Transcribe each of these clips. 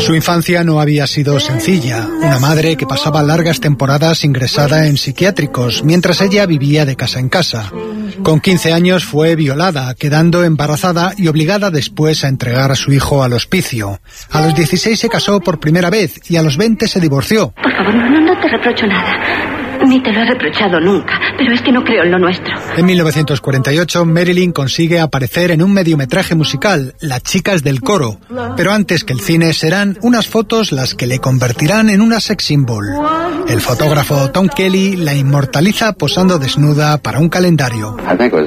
Su infancia no había sido sencilla. Una madre que pasaba largas temporadas ingresada en psiquiátricos, mientras ella vivía de casa en casa. Con 15 años fue violada, quedando embarazada y obligada después a entregar a su hijo al hospicio. A los 16 se casó por primera vez y a los 20 se divorció. Por favor, no te reprocho nada. Ni te lo he reprochado nunca, pero es que no creo en lo nuestro. En 1948, Marilyn consigue aparecer en un mediometraje musical, Las chicas del coro. Pero antes que el cine, serán unas fotos las que le convertirán en una sex symbol. El fotógrafo Tom Kelly la inmortaliza posando desnuda para un calendario.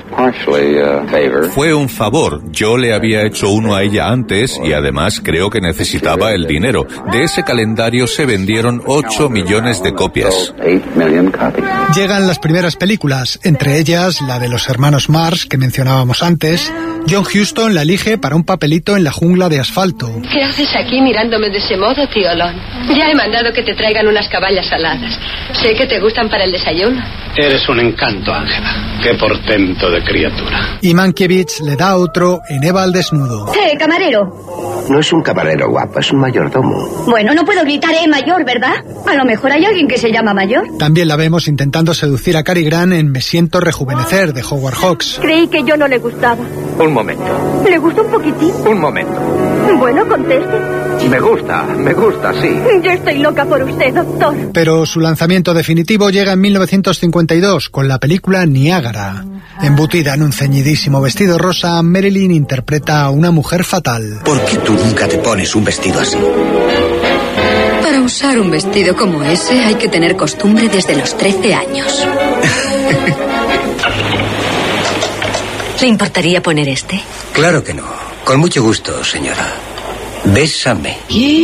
Fue un favor. Yo le había hecho uno a ella antes y además creo que necesitaba el dinero. De ese calendario se vendieron 8 millones de copias. Llegan las primeras películas, entre ellas la de los hermanos Marx que mencionábamos antes. John Huston la elige para un papelito en La jungla de asfalto. ¿Qué haces aquí mirándome de ese modo, tío Lon? Ya he mandado que te traigan unas caballas saladas. Sé que te gustan para el desayuno. Eres un encanto, Ángela. Qué portento de criatura. Y Mankiewicz le da otro en Eva al desnudo. Camarero. No es un camarero guapo, es un mayordomo. Bueno, no puedo gritar mayor, ¿verdad? A lo mejor hay alguien que se llama mayor. También la vemos intentando seducir a Cary Grant en Me siento rejuvenecer, de Howard Hawks. Creí que yo no le gustaba. Un momento. ¿Le gusta un poquitín? Un momento. Bueno, conteste. Me gusta, sí. Yo estoy loca por usted, doctor. Pero su lanzamiento definitivo llega en 1952 con la película Niágara. Embutida en un ceñidísimo vestido rosa, Marilyn interpreta a una mujer fatal. ¿Por qué tú nunca te pones un vestido así? Para usar un vestido como ese hay que tener costumbre desde los 13 años. ¿Le importaría poner este? Claro que no. Con mucho gusto, señora. Bésame.